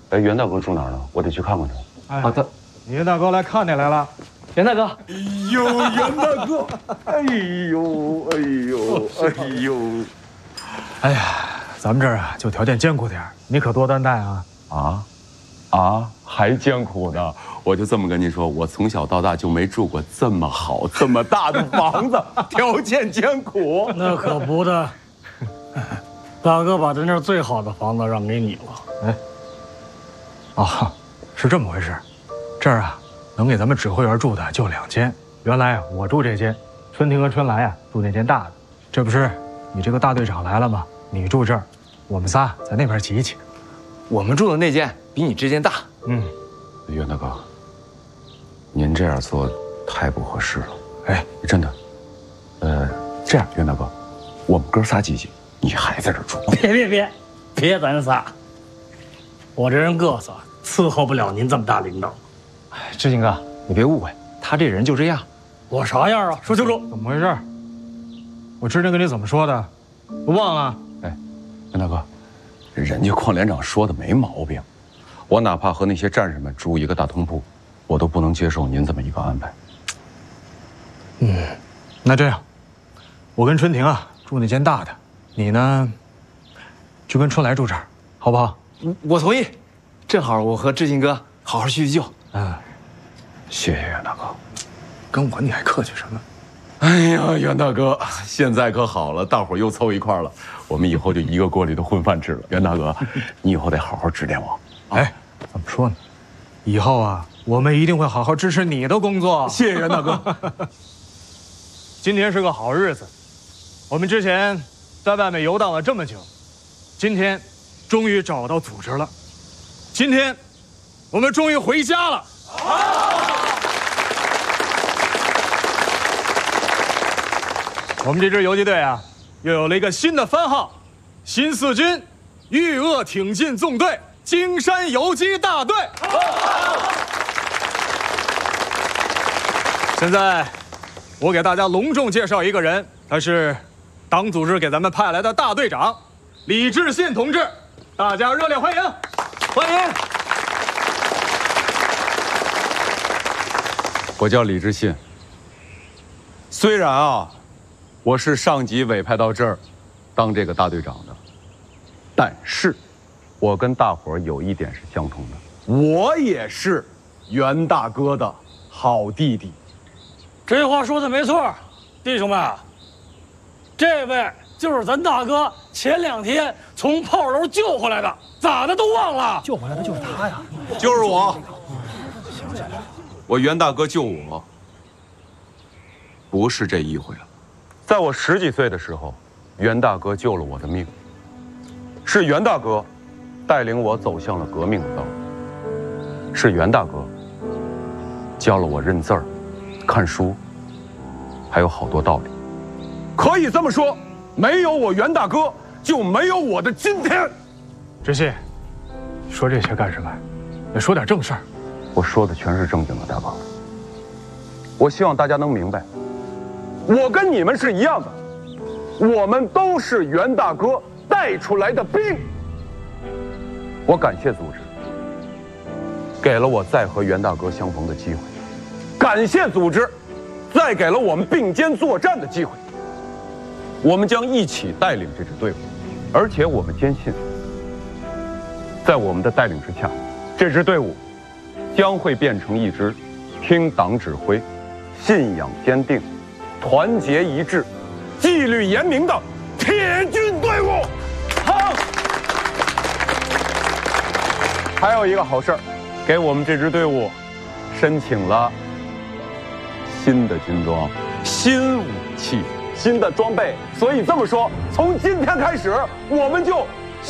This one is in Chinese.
哎，袁大哥住哪儿呢？我得去看看他。 哎，他，袁大哥来看你来了。 袁大哥， 哎呦，袁大哥，哎呦，哎呦，哎呦， 哎呀，咱们这儿啊，就条件艰苦点，你可多担待啊。 还艰苦呢。我就这么跟您说，我从小到大就没住过这么好、这么大的房子，条件艰苦。 那可不的，大哥把咱这儿最好的房子让给你了。 哎，哦，是这么回事。这儿啊，能给咱们指挥员住的就2间。原来啊，我住这间，春婷和春来啊住那间大的。这不是你这个大队长来了吗？你住这儿，我们仨在那边挤一挤。 我们住的那间比你这间大。 袁大哥，您这样做太不合适了。 哎， 真的。这样，袁大哥，我们哥仨挤挤，你还在这儿住。 别咱仨，我这人个子伺候不了您这么大领导。 哎，志兴哥，你别误会，他这人就这样。 我啥样啊？说清楚。 怎么回事？我之前跟你怎么说的？不忘了？ 哎，袁大哥，人家邝连长说的没毛病。我哪怕和那些战士们住一个大通铺，我都不能接受您这么一个安排。 那这样，我跟春婷啊住那间大的，你呢，就跟春来住这儿，好不好？ 我同意，正好我和志兴哥好好叙叙旧。 谢谢袁大哥。 跟我你还客气什么？ 哎呀，袁大哥，现在可好了，大伙儿又凑一块儿了，我们以后就一个锅里的混饭吃了。袁大哥，你以后得好好指点我。 哎，怎么说呢？以后啊，我们一定会好好支持你的工作。 谢谢袁大哥。 今天是个好日子，我们之前在外面游荡了这么久，今天终于找到组织了。今天我们终于回家了。我们这支游击队啊，又有了一个新的番号——新四军豫鄂挺进纵队京山游击大队。现在，我给大家隆重介绍一个人，他是党组织给咱们派来的大队长李志信同志，大家热烈欢迎！欢迎！ 我叫李志信。虽然啊，我是上级委派到这儿当这个大队长的，但是我跟大伙儿有一点是相同的，我也是袁大哥的好弟弟。 这话说的没错，弟兄们，这位就是咱大哥前2天从炮楼救回来的，咋的都忘了？ 救回来的就是他呀， 就是我。我袁大哥救我，不是这一回了。在我10几岁的时候，袁大哥救了我的命。是袁大哥带领我走向了革命的道路。是袁大哥教了我认字儿、看书，还有好多道理。可以这么说，没有我袁大哥，就没有我的今天。 志信，你说这些干什么？得说点正事儿。 我说的全是正经的，大哥。我希望大家能明白，我跟你们是一样的，我们都是袁大哥带出来的兵。我感谢组织，给了我再和袁大哥相逢的机会；感谢组织，再给了我们并肩作战的机会。我们将一起带领这支队伍，而且我们坚信，在我们的带领之下，这支队伍将会变成一支听党指挥、信仰坚定、团结一致、纪律严明的铁军队伍。好，还有一个好事儿，给我们这支队伍申请了新的军装、新武器、新的装备。所以这么说，从今天开始，我们就